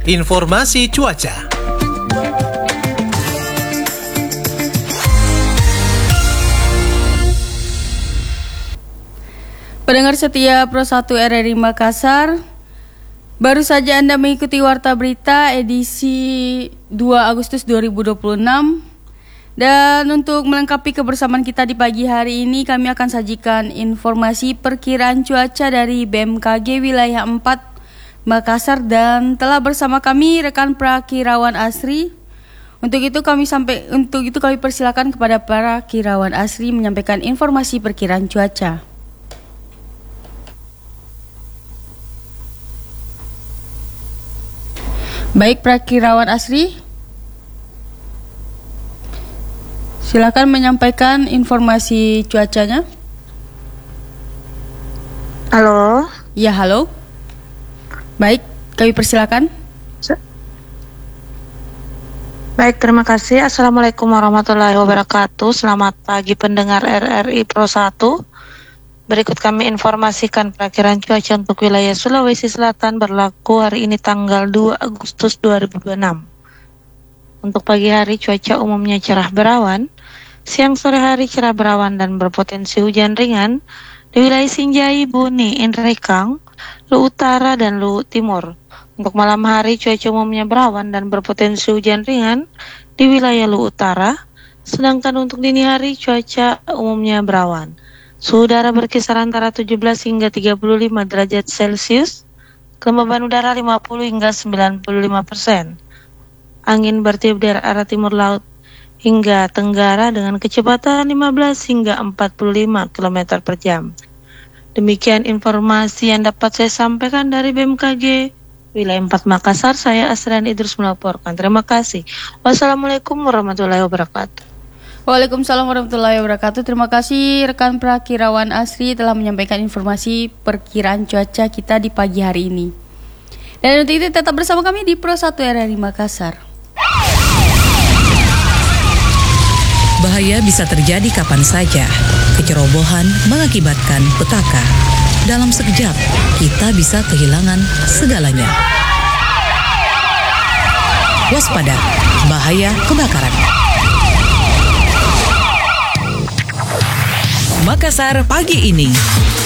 informasi cuaca. Pendengar setia Pro 1 RRI Makassar, baru saja Anda mengikuti Warta Berita edisi 2 Agustus 2026. Dan untuk melengkapi kebersamaan kita di pagi hari ini, kami akan sajikan informasi perkiraan cuaca dari BMKG Wilayah 4 Makassar, dan telah bersama kami rekan Prakirawan Asri. Untuk itu kami persilakan kepada Prakirawan Asri menyampaikan informasi perkiraan cuaca. Baik, Prakirawan Asri, silakan menyampaikan informasi cuacanya. Halo. Ya, halo. Baik, kami persilakan. Baik, terima kasih. Assalamualaikum warahmatullahi wabarakatuh. Selamat pagi pendengar RRI Pro 1. Berikut kami informasikan perakiraan cuaca untuk wilayah Sulawesi Selatan berlaku hari ini tanggal 2 Agustus 2026. Untuk pagi hari cuaca umumnya cerah berawan, siang sore hari cerah berawan dan berpotensi hujan ringan di wilayah Sinjai, Buni, Indraikang, Luwu Utara dan Luwu Timur. Untuk malam hari cuaca umumnya berawan dan berpotensi hujan ringan di wilayah Luwu Utara, sedangkan untuk dini hari cuaca umumnya berawan. Suhu udara berkisar antara 17 hingga 35 derajat Celcius, kelembaban udara 50 hingga 95%. Angin bertiup dari arah timur laut hingga tenggara dengan kecepatan 15 hingga 45 km per jam. Demikian informasi yang dapat saya sampaikan dari BMKG Wilayah 4 Makassar. Saya Asrian Idrus melaporkan. Terima kasih. Wassalamualaikum warahmatullahi wabarakatuh. Waalaikumsalam warahmatullahi wabarakatuh. Terima kasih rekan Prakirawan Asri telah menyampaikan informasi perkiraan cuaca kita di pagi hari ini. Dan untuk itu tetap bersama kami di Pro 1 RRI Makassar. Bahaya bisa terjadi kapan saja. Kecerobohan mengakibatkan petaka. Dalam sekejap, kita bisa kehilangan segalanya. Waspada, bahaya kebakaran. Makassar pagi ini.